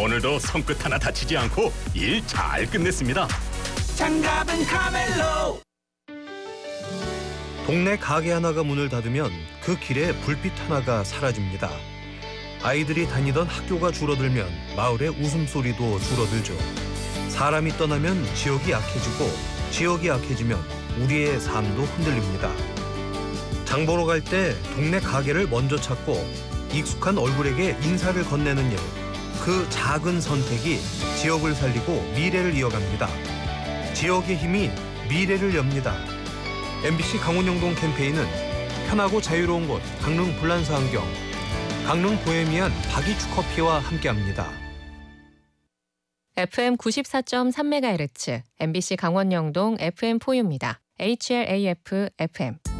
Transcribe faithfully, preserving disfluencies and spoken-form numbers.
오늘도 손끝 하나 다치지 않고 일 잘 끝냈습니다. 장갑은 카멜로. 동네 가게 하나가 문을 닫으면 그 길에 불빛 하나가 사라집니다. 아이들이 다니던 학교가 줄어들면 마을의 웃음소리도 줄어들죠. 사람이 떠나면 지역이 약해지고 지역이 약해지면 우리의 삶도 흔들립니다. 장 보러 갈 때 동네 가게를 먼저 찾고 익숙한 얼굴에게 인사를 건네는 일. 그 작은 선택이 지역을 살리고 미래를 이어갑니다. 지역의 힘이 미래를 엽니다. 엠비씨 강원영동 캠페인은 편하고 자유로운 곳 강릉 불란서 안경, 강릉 보헤미안 박이추 커피와 함께합니다. 에프엠 구십사 점 삼 메가헤르츠 엠비씨 강원영동 에프엠 포유입니다. 에이치엘에이에프 에프엠